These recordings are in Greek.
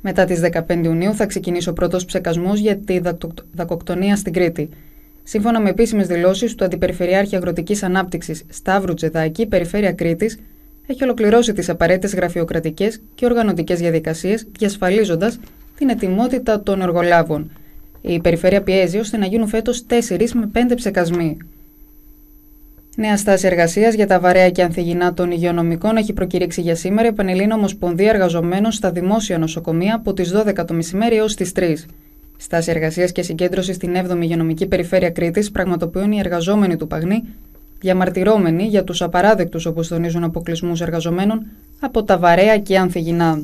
Μετά τις 15 Ιουνίου θα ξεκινήσει ο πρώτος ψεκασμός για τη δακοκτονία στην Κρήτη. Σύμφωνα με επίσημες δηλώσεις του Αντιπεριφερειάρχη Αγροτικής Ανάπτυξης Σταύρου Τζεδάκη, η Περιφέρεια Κρήτης έχει ολοκληρώσει τις απαραίτητες γραφειοκρατικές και οργανωτικές διαδικασίες, διασφαλίζοντας την ετοιμότητα των εργολάβων. Η Περιφέρεια πιέζει ώστε να γίνουν φέτος 4 με 5 ψεκασμοί. Νέα στάση εργασίας για τα βαρέα και ανθυγινά των υγειονομικών έχει προκηρύξει για σήμερα η Πανελλήνια Ομοσπονδία Εργαζομένων στα δημόσια νοσοκομεία από τις 12 το μεσημέρι έως τις 3. Στάση εργασίας και συγκέντρωση στην 7η Υγειονομική Περιφέρεια Κρήτης πραγματοποιούν οι εργαζόμενοι του Παγνή, διαμαρτυρώμενοι για τους απαράδεκτους, όπως τονίζουν, αποκλεισμούς εργαζομένων από τα βαρέα και ανθυγινά.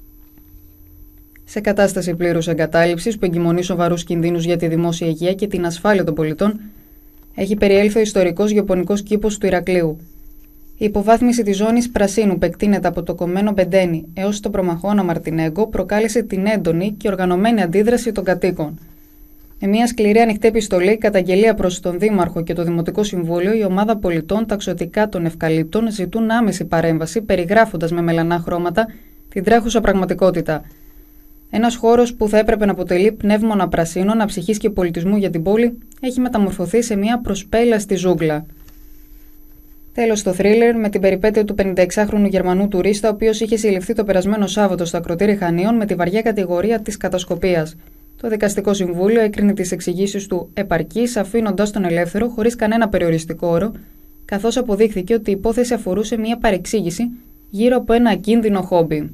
Σε κατάσταση πλήρους εγκατάλειψης που εγκυμονεί σοβαρούς κινδύνους για τη δημόσια υγεία και την ασφάλεια των πολιτών, έχει περιέλθει ο ιστορικός γεωπονικός κήπος του Ηρακλείου. Η υποβάθμιση της ζώνης πρασίνου που εκτείνεται από το κομμένο Μπεντένι έως το προμαχώνα Μαρτινέγκο προκάλεσε την έντονη και οργανωμένη αντίδραση των κατοίκων. Με μια σκληρή ανοιχτή επιστολή, καταγγελία προς τον Δήμαρχο και το Δημοτικό Συμβούλιο, η ομάδα πολιτών ταξιωτικά των Ευκαλύπτων ζητούν άμεση παρέμβαση, περιγράφοντας με μελανά χρώματα την τρέχουσα πραγματικότητα. Ένας χώρος που θα έπρεπε να αποτελεί πνεύμονα πρασίνων, αψυχής και πολιτισμού για την πόλη, έχει μεταμορφωθεί σε μια προσπέλαστη ζούγκλα. Τέλος, το θρίλερ με την περιπέτεια του 56χρονου Γερμανού τουρίστα, ο οποίος είχε συλληφθεί το περασμένο Σάββατο στο ακροτήρι Χανίων με τη βαριά κατηγορία της κατασκοπίας. Το Δικαστικό Συμβούλιο έκρινε τις εξηγήσεις του επαρκείς, αφήνοντας τον ελεύθερο χωρίς κανένα περιοριστικό όρο, καθώς αποδείχθηκε ότι η υπόθεση αφορούσε μια παρεξήγηση γύρω από ένα ακίνδυνο χόμπι.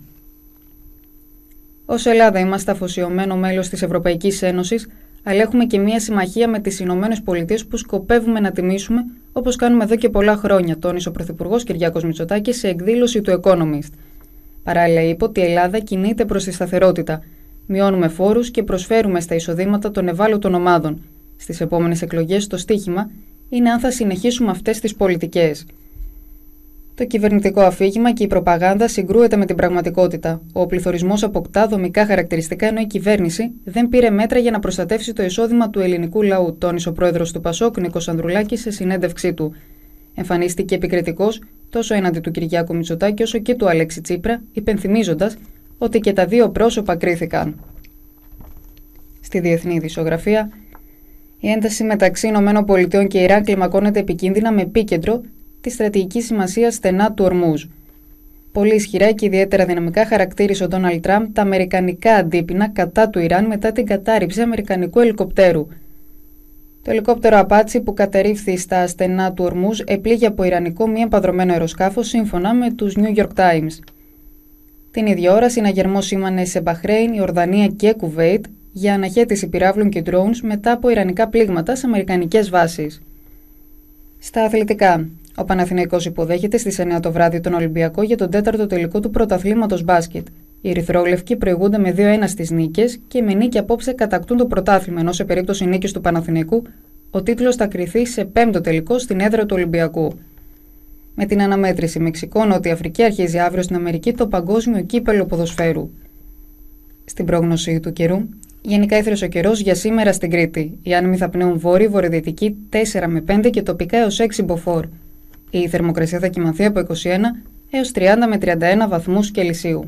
Ως Ελλάδα είμαστε αφοσιωμένο μέλος της Ευρωπαϊκής Ένωσης, αλλά έχουμε και μια συμμαχία με τις Ηνωμένες Πολιτείες που σκοπεύουμε να τιμήσουμε, όπως κάνουμε εδώ και πολλά χρόνια, τόνισε ο Πρωθυπουργός Κυριάκος Μητσοτάκης σε εκδήλωση του Economist. Παράλληλα, είπε ότι η Ελλάδα κινείται προς τη σταθερότητα. Μειώνουμε φόρους και προσφέρουμε στα εισοδήματα των ευάλωτων ομάδων. Στις επόμενες εκλογές, το στίχημα είναι αν θα συνεχίσουμε αυτές τις πολιτικές. Το κυβερνητικό αφήγημα και η προπαγάνδα συγκρούεται με την πραγματικότητα. Ο πληθωρισμός αποκτά δομικά χαρακτηριστικά, ενώ η κυβέρνηση δεν πήρε μέτρα για να προστατεύσει το εισόδημα του ελληνικού λαού, τόνισε ο πρόεδρος του ΠΑΣΟΚ, Νίκος Ανδρουλάκης, σε συνέντευξή του. Εμφανίστηκε επικριτικός τόσο έναντι του Κυριάκου Μητσοτάκη όσο και του Αλέξη Τσίπρα, υπενθυμίζοντας ότι και τα δύο πρόσωπα κρίθηκαν. Στη διεθνή ειδησιογραφία, η ένταση μεταξύ ΗΠΑ και Ιράν κλιμακώνεται επικίνδυνα με επίκεντρο τη στρατηγική σημασία στενά του Ορμούζ. Πολύ ισχυρά και ιδιαίτερα δυναμικά χαρακτήρισε ο Ντόναλντ Τραμπ τα αμερικανικά αντίπεινα κατά του Ιράν μετά την κατάρριψη αμερικανικού ελικοπτέρου. Το ελικόπτερο Απάτσι που κατερρίφθη στα στενά του Ορμούζ επλήγει από ιρανικό μη εμπαδρωμένο αεροσκάφο, σύμφωνα με τους New York Times. Την ίδια ώρα, συναγερμό σήμανε σε Μπαχρέιν, Ιορδανία και Κουβέιτ για αναχέτηση πυράβλων και drones μετά από ιρανικά πλήγματα σε αμερικανικές βάσεις. Στα αθλητικά, ο Παναθηναϊκός υποδέχεται στις 9 το βράδυ τον Ολυμπιακό για τον 4ο τελικό του πρωταθλήματος μπάσκετ. Οι ερυθρόλευκοι προηγούνται με 2-1 στις νίκες και με νίκη απόψε κατακτούν το πρωτάθλημα, ενώ σε περίπτωση νίκης του Παναθηναϊκού, ο τίτλος θα κριθεί σε 5ο τελικό στην έδρα του Ολυμπιακού. Με την αναμέτρηση Μεξικό-Νότια Αφρική αρχίζει αύριο στην Αμερική το Παγκόσμιο Κύπελλο Ποδοσφαίρου. Στην πρόγνωση του καιρού, γενικά ήθρες ο καιρός για σήμερα στην Κρήτη. Οι άνεμοι θα πνέουν βόρειο-βορειοδυτική 4 με 5 και τοπικά έως 6 μποφόρ. Η θερμοκρασία θα κυμανθεί από 21 έως 30 με 31 βαθμούς Κελσίου.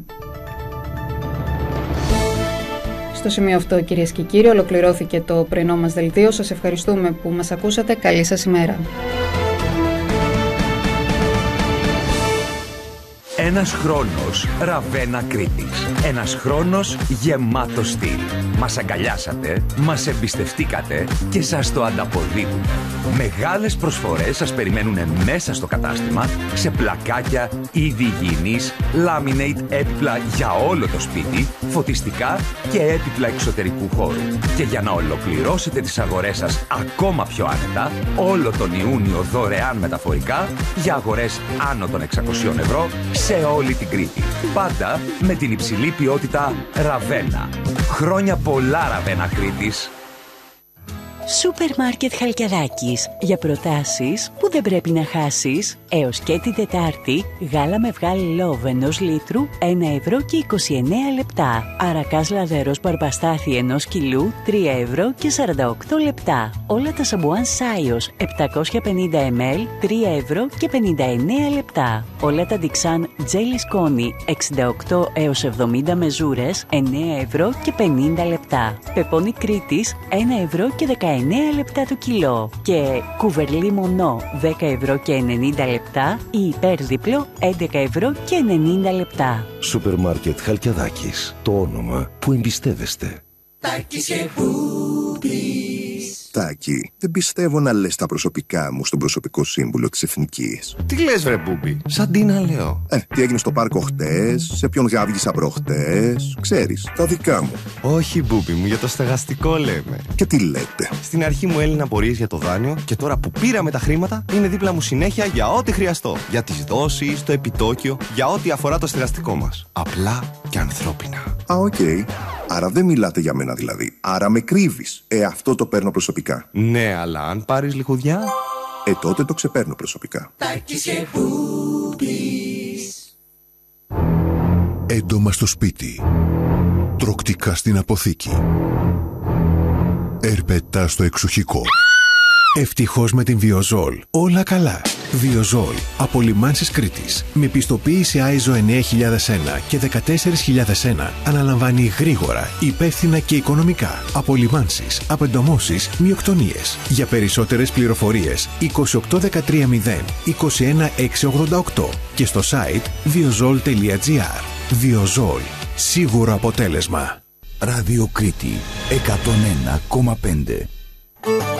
Στο σημείο αυτό, κυρίες και κύριοι, ολοκληρώθηκε το πρωινό μας δελτίο. Σας ευχαριστούμε που μας ακούσατε. Καλή σας ημέρα. Ένας χρόνος Ραβένα Κρήτης. Ένας χρόνος γεμάτος στυλ. Μας αγκαλιάσατε, μας εμπιστευτήκατε και σας το ανταποδίδουμε. Μεγάλες προσφορές σας περιμένουν μέσα στο κατάστημα, σε πλακάκια, είδη υγιεινής, laminate έπιπλα για όλο το σπίτι, φωτιστικά και έπιπλα εξωτερικού χώρου. Και για να ολοκληρώσετε τις αγορές σας ακόμα πιο άνετα, όλο τον Ιούνιο δωρεάν μεταφορικά για αγορές άνω των 600 ευρώ σε όλη την Κρήτη. Πάντα με την υψηλή ποιότητα Ραβένα. Χρόνια πολλά, Ραβένα Κρήτης. Σούπερ Μάρκετ Χαλκιαδάκης. Για προτάσεις που δεν πρέπει να χάσεις. Έως και την Τετάρτη, γάλα με βγάλι λόβ ενός λίτρου 1 € και 29 λεπτά. Αρακάς λαδερός μπαρμπαστάθι 1 κιλού 3 € και 48 λεπτά. Όλα τα σαμπουάν Σάιος 750 ml 3 € και 59 λεπτά. Όλα τα Dixan τζέλι σκόνη 68 έως 70 μεζούρες 9 € και 50 λεπτά. Πεπόνι Κρήτης 1 € και 19 λεπτά το κιλό. Και κουβερλί μονό 10 € και 90 λεπτά ή υπέρδιπλο 11 € και 90 λεπτά. Σούπερ Μάρκετ Χαλκιαδάκης. Το όνομα που εμπιστεύεστε. Τάκης και Μπούμπης. Τάκη, δεν πιστεύω να λες τα προσωπικά μου στον προσωπικό σύμβουλο της Εθνικής. Τι λες βρε Μπούμπη, σαν τι να λέω. Τι έγινε στο πάρκο χτες, σε ποιον γάβγισα προχτές, ξέρεις, τα δικά μου. Όχι Μπούμπη μου, για το στεγαστικό λέμε. Και τι λέτε. Στην αρχή μου έλυνε απορίες για το δάνειο και τώρα που πήραμε τα χρήματα είναι δίπλα μου συνέχεια για ό,τι χρειαστώ. Για τις δόσεις, το επιτόκιο, για ό,τι αφορά το στεγαστικό μας. Απλά και ανθρώπινα. Οκ. Άρα δεν μιλάτε για μένα δηλαδή. Άρα με κρύβεις. Αυτό το παίρνω προσωπικά. Ναι, αλλά αν πάρεις λιχουδιά... Τότε το ξεπαίρνω προσωπικά. Τάκης και Μπούμπης. Έντομα στο σπίτι. Τροκτικά στην αποθήκη. Ερπετά στο εξοχικό. Ευτυχώς με την Βιοζόλ. Όλα καλά. Βιοζόλ. Από Λιμάνσης Κρήτης. Με πιστοποίηση ISO 9001 και 14001. Αναλαμβάνει γρήγορα, υπεύθυνα και οικονομικά. Από Λιμάνσης, απεντομώσεις, μειοκτονίες. Για περισσότερες πληροφορίες 28130 21688 και στο site viozol.gr. Βιοζόλ. Σίγουρο αποτέλεσμα. Ράδιο Κρήτη 101,5.